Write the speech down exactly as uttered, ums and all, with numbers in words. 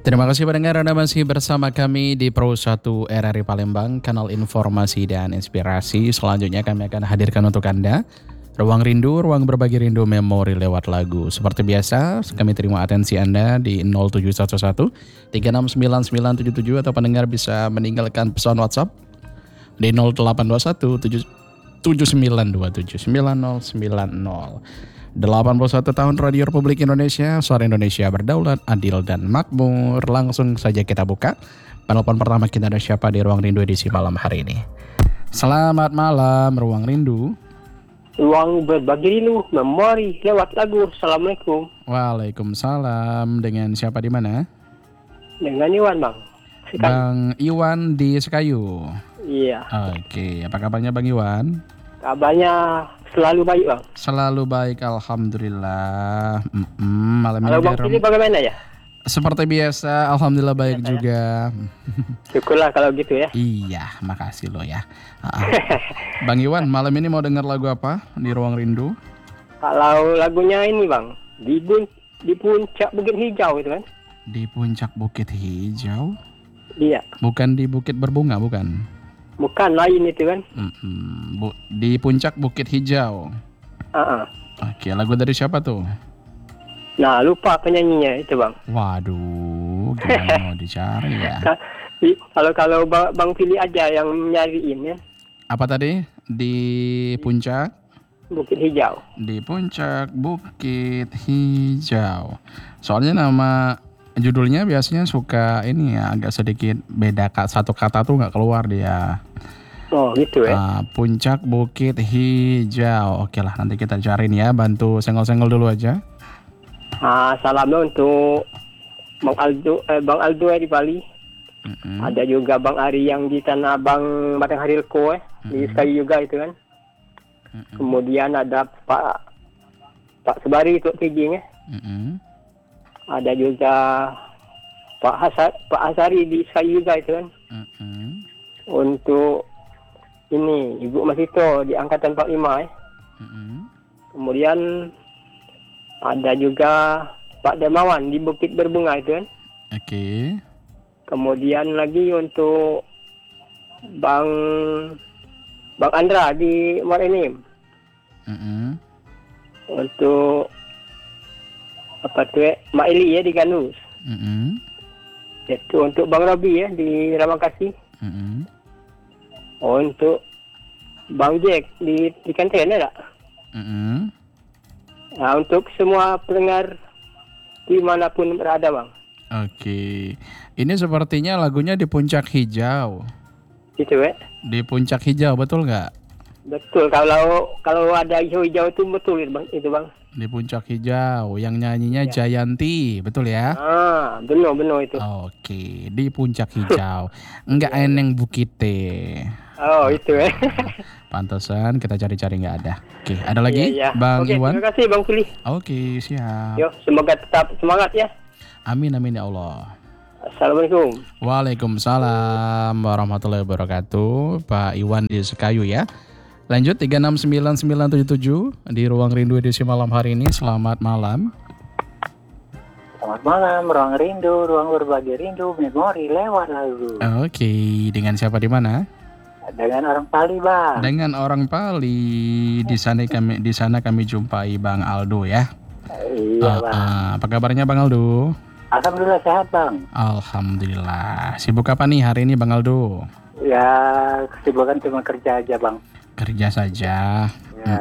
Terima kasih pendengar, Anda masih bersama kami di Pro satu R R I Palembang, kanal informasi dan inspirasi. Selanjutnya kami akan hadirkan untuk Anda Ruang Rindu, ruang berbagi rindu memori lewat lagu. Seperti biasa, kami terima atensi Anda di nol tujuh satu satu tiga enam sembilan sembilan tujuh tujuh atau pendengar bisa meninggalkan pesan WhatsApp di nol delapan dua satu tujuh sembilan dua tujuh sembilan nol sembilan nol. delapan puluh satu tahun Radio Republik Indonesia, suara Indonesia berdaulat, adil dan makmur. Langsung saja kita buka. Penelpon pertama kita ada siapa di Ruang Rindu edisi malam hari ini? Selamat malam Ruang Rindu. Ruang berbagi rindu memori lewat lagu. Assalamualaikum. Waalaikumsalam. Dengan siapa di mana? Dengan Iwan, Bang. Sekayu. Bang Iwan di Sekayu. Iya. Oke, apa kabarnya Bang Iwan? Kabarnya selalu baik, Bang. Selalu baik, alhamdulillah. Mm-mm, malam Kalau ini Bang Fili bagaimana ya? seperti biasa, alhamdulillah baik Biasa, juga. Syukurlah kalau gitu ya. Iya, makasih lo ya. Ah, Bang Iwan, malam ini mau dengar lagu apa di Ruang Rindu? Kalau lagunya ini, Bang, di bun- di puncak Bukit Hijau itu kan? Di puncak Bukit Hijau? Iya. Bukan di Bukit Berbunga, bukan? Bukan lain itu kan? Mm-mm, bu- di puncak Bukit Hijau. Uh-uh. Oke, lagu dari siapa tuh? Nah, lupa penyanyinya itu, Bang. Waduh, gimana mau dicari ya? Ka- Kalau kalau Bang, Bang Fili aja yang nyariin ya. Apa tadi? Di puncak? Bukit Hijau. Di puncak Bukit Hijau. Soalnya nama judulnya biasanya suka ini ya, agak sedikit beda, kak satu kata tuh nggak keluar dia. Oh, gitu ya. Ah, puncak Bukit Hijau. Oke lah, nanti kita cariin ya. Bantu senggol-senggol dulu aja. Ah, salamnya untuk Bang Aldo, eh, Bang Aldo ya di Bali. Mm-mm. Ada juga Bang Ari yang di Tanah Abang Matahari Leko eh, di Sekayu juga itu kan. Mm-mm. Kemudian ada Pak Pak Sebari itu Pijing ya. Mm-mm. Ada juga Pak Hasar, Pak Hasari di Sekayu juga itu kan. Mm-mm. Untuk ini Ibu Masito di Angkatan empat puluh lima eh. Mm-mm. Kemudian ada juga Pak Damawan di Bukit Berbunga itu kan. Oke. Kemudian lagi untuk Bang Bang Andra di Morenim. Mm-mm. Untuk apa tuh ya? Mak Eli ya di Ganus. Mm-mm. Itu untuk Bang Robi ya di Ramakasih. Mm-mm. Untuk Bang Jack di di Kantin ya tak? Mm-mm. Nah, untuk semua pendengar dimanapun berada, Bang. Oke. Ini sepertinya lagunya di puncak hijau. Gitu ya. Di puncak hijau, betul nggak? Betul, kalau kalau ada hijau-hijau itu betul itu, Bang. Itu, Bang. Di puncak hijau, yang nyanyinya Ya. Jayanti, betul ya? Ah, benar-benar itu. Oke, di puncak hijau. Enggak eneng bukite. Oh, itu ya. Pantesan kita cari-cari nggak ada. Oke, ada lagi, Iya, iya. Bang Oke, Iwan? terima kasih, Bang Fili. Oke, siap. Yo, semoga tetap semangat ya. Amin, amin ya Allah. Assalamualaikum. Waalaikumsalam warahmatullahi wabarakatuh. Pak Iwan di Sekayu ya. Lanjut tiga enam sembilan sembilan tujuh tujuh di Ruang Rindu edisi malam hari ini. Selamat malam. Selamat malam, Ruang Rindu, ruang berbagi rindu, memori lewat lagu. Oke, dengan siapa di mana? Dengan orang Pali, Bang. Dengan orang Pali. Di sana kami di sana kami jumpai Bang Aldo ya. Iya, Ah, Bang. ah, apa kabarnya Bang Aldo? Alhamdulillah sehat, Bang. Alhamdulillah. Sibuk apa nih hari ini Bang Aldo? Ya, kesibukan cuma kerja aja, Bang. Kerja saja.